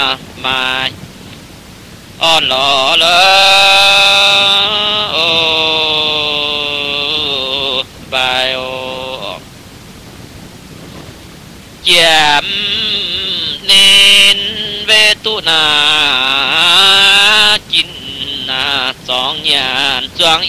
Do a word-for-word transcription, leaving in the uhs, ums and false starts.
มาอ่อนหล่อเลยโอ้บายโอเจียมเน้นเวตุนาจินนาสองยานสวง